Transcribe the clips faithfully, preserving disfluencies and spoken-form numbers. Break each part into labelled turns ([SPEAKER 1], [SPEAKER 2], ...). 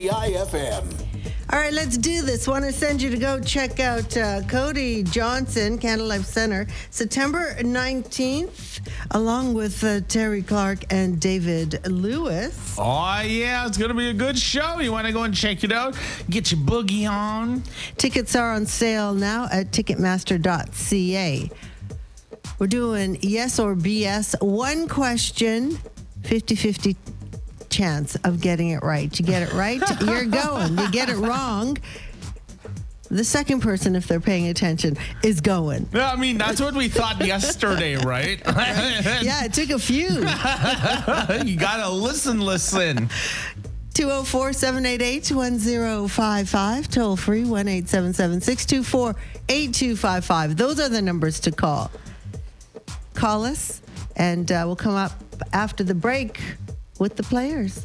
[SPEAKER 1] I F M.
[SPEAKER 2] All right, let's do this. Want to send you to go check out uh, Cody Johnson, Canada Life Center, September nineteenth, along with uh, Terry Clark and David Lewis.
[SPEAKER 3] Oh, yeah, it's going to be a good show. You want to go and check it out? Get your boogie on.
[SPEAKER 2] Tickets are on sale now at ticketmaster dot c a. We're doing yes or B S. One question, fifty-fifty chance of getting it right. You get it right, you're going. You get it wrong, the second person, if they're paying attention, is going.
[SPEAKER 3] I mean, that's what we thought yesterday, right?
[SPEAKER 2] Yeah, it took a few.
[SPEAKER 3] You gotta listen, listen.
[SPEAKER 2] two oh four, seven eight eight, one oh five five, toll free one eight seven seven, six two four, eight two five five. Those are the numbers to call. Call us, and uh, we'll come up after the break with the players.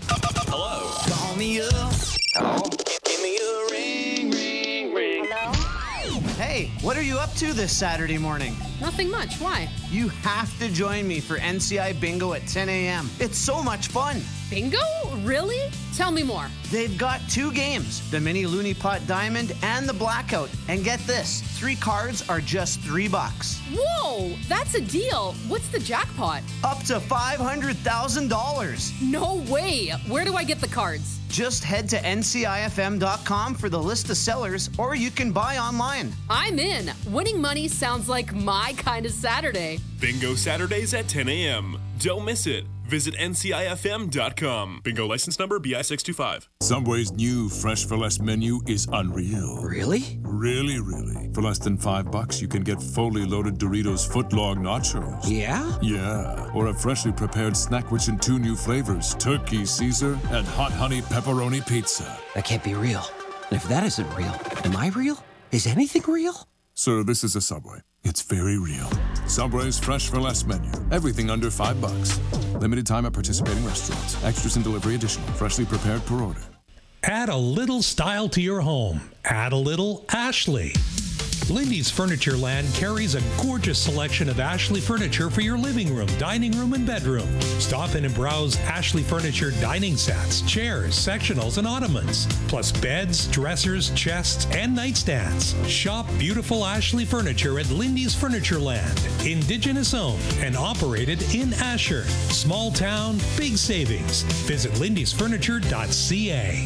[SPEAKER 4] Hello. Call me up. Hello. Give me a ring, ring, ring.
[SPEAKER 5] Hello? Hey, what are you up to this Saturday morning?
[SPEAKER 6] Nothing much. Why?
[SPEAKER 5] You have to join me for N C I Bingo at ten a.m. It's so much fun.
[SPEAKER 6] Bingo? Really? Tell me more.
[SPEAKER 5] They've got two games, the Mini Looney Pot Diamond and the Blackout. And get this, three cards are just three bucks.
[SPEAKER 6] Whoa, that's a deal. What's the jackpot?
[SPEAKER 5] Up to five hundred thousand dollars.
[SPEAKER 6] No way. Where do I get the cards?
[SPEAKER 5] Just head to N C I F M dot com for the list of sellers, or you can buy online.
[SPEAKER 6] I'm in. Winning money sounds like my kind of Saturday.
[SPEAKER 7] Bingo Saturdays at ten a.m. Don't miss it. Visit N C I F M dot com. Bingo license number B I six two five.
[SPEAKER 8] Subway's new Fresh for Less menu is unreal.
[SPEAKER 4] Really?
[SPEAKER 8] Really, really. For less than five bucks, you can get fully loaded Doritos footlong nachos.
[SPEAKER 4] Yeah?
[SPEAKER 8] Yeah. Or a freshly prepared snack rich in two new flavors, turkey Caesar and hot honey pepperoni pizza.
[SPEAKER 4] That can't be real. And if that isn't real, am I real? Is anything real?
[SPEAKER 8] Sir, this is a Subway. It's very real. Subway's Fresh for Less menu. Everything under five bucks. Limited time at participating restaurants. Extras and delivery additional. Freshly prepared per order.
[SPEAKER 9] Add a little style to your home. Add a little Ashley. Lindy's Furniture Land carries a gorgeous selection of Ashley furniture for your living room, dining room, and bedroom. Stop in and browse Ashley Furniture dining sets, chairs, sectionals, and ottomans, plus beds, dressers, chests, and nightstands. Shop beautiful Ashley furniture at Lindy's Furniture Land. Indigenous owned and operated in Asher. Small town, big savings. Visit lindys furniture dot c a.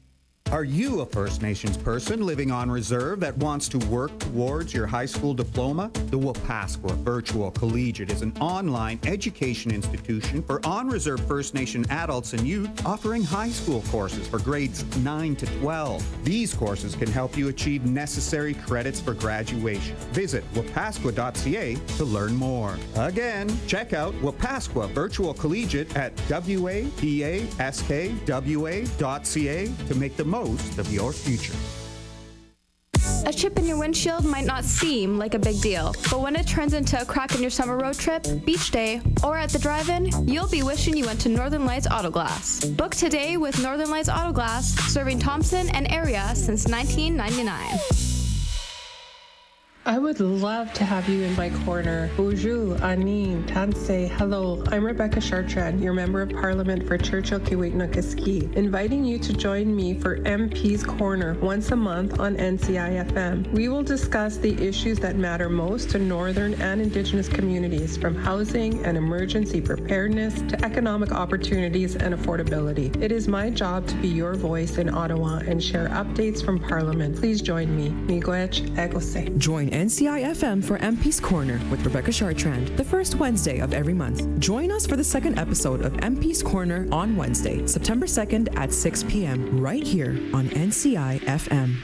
[SPEAKER 10] Are you a First Nations person living on reserve that wants to work towards your high school diploma? The Wapascua Virtual Collegiate is an online education institution for on-reserve First Nation adults and youth offering high school courses for grades nine to twelve. These courses can help you achieve necessary credits for graduation. Visit wapascua dot c a to learn more. Again, check out Wapascua Virtual Collegiate at wapascwa dot c a to make the most of your future.
[SPEAKER 11] A chip in your windshield might not seem like a big deal, but when it turns into a crack in your summer road trip, beach day, or at the drive-in, you'll be wishing you went to Northern Lights Auto Glass. Book today with Northern Lights Auto Glass, serving Thompson and area since nineteen ninety-nine.
[SPEAKER 12] I would love to have you in my corner. Bonjour, Anine, Tansei, hello. I'm Rebecca Chartrand, your Member of Parliament for Churchill Kiwiknakiski, inviting you to join me for M P's Corner once a month on N C I F M. We will discuss the issues that matter most to Northern and Indigenous communities, from housing and emergency preparedness to economic opportunities and affordability. It is my job to be your voice in Ottawa and share updates from Parliament. Please join me. Miigwech Egose.
[SPEAKER 13] Join N C I F M for M P's Corner with Rebecca Chartrand, the first Wednesday of every month. Join us for the second episode of M P's Corner on Wednesday, September second at six p.m. right here on N C I F M.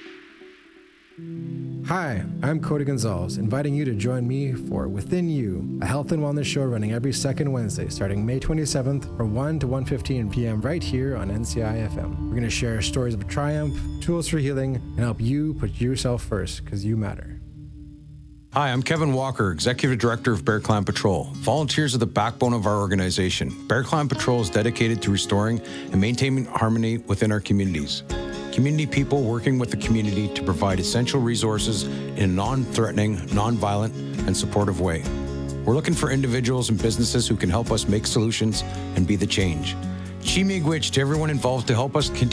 [SPEAKER 14] Hi, I'm Cody Gonzalez, inviting you to join me for Within You, a health and wellness show running every second Wednesday, starting May twenty-seventh from one to one fifteen p.m. right here on N C I F M. We're going to share stories of triumph, tools for healing, and help you put yourself first, because you matter.
[SPEAKER 15] Hi, I'm Kevin Walker, Executive Director of Bear Clan Patrol. Volunteers are the backbone of our organization. Bear Clan Patrol is dedicated to restoring and maintaining harmony within our communities. Community people working with the community to provide essential resources in a non-threatening, non-violent, and supportive way. We're looking for individuals and businesses who can help us make solutions and be the change. Miigwech to everyone involved to help us continue